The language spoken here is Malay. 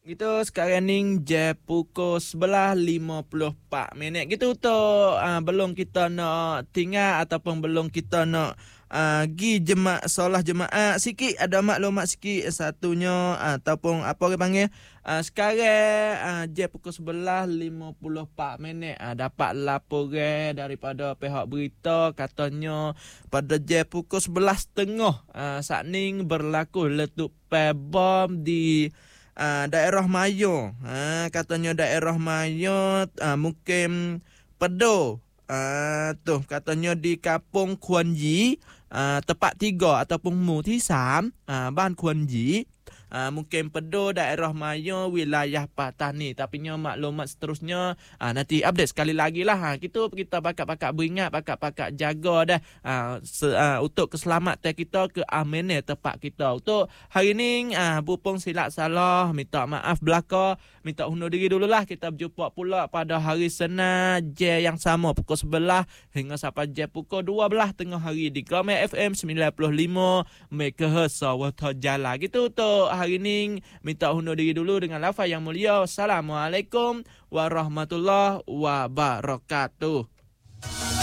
Gitu sekarang ni je pukul 11.54. Gitu untuk belum kita nak tinggal ataupun belum kita nak gi solat jemaah sikit, ada maklumat sikit satunya ataupun apa orang panggil sekarang je pukul 11.54 dapat laporan daripada pihak berita katanya pada je pukul 11.30 saat ni berlaku letupan bom di daerah Mayo. Katanya daerah Mayo mungkin pedo. Katanya di Kampung Kuan Yi, tempat 3 ataupun mu 3 ban Kuan Yi. Mungkin pedo daerah Mayo wilayah Patani. Tapi maklumat seterusnya nanti update sekali lagi lah. Kita pakak-pakak beringat, pakak-pakak jaga dah untuk keselamatan kita, ke amanah tempat kita. Untuk hari ni Bupong silap salah, minta maaf belaka, minta undur diri dululah. Kita berjumpa pula pada hari Senin je yang sama pukul 11 hingga sampai je pukul 12 tengah hari di Glamour FM 95 MHz Sawata Jala. Gitu untuk hari ni minta undur diri dulu dengan lafaz yang mulia. Assalamualaikum warahmatullahi wabarakatuh.